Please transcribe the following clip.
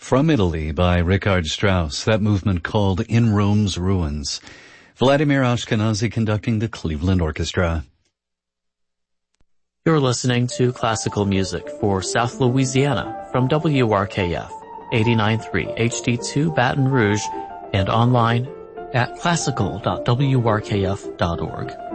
From Italy by Richard Strauss, that movement called In Rome's Ruins. Vladimir Ashkenazy conducting the Cleveland Orchestra. You're listening to classical music for South Louisiana from WRKF 89.3 HD2 Baton Rouge and online at classical.wrkf.org.